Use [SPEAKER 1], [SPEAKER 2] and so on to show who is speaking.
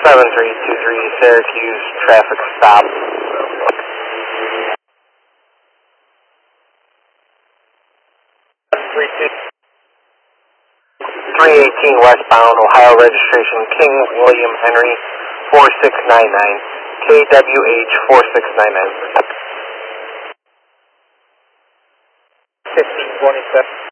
[SPEAKER 1] 7323 Syracuse, traffic stop. 318 westbound, Ohio registration, King William Henry, 4699, KWH 4699. 1527.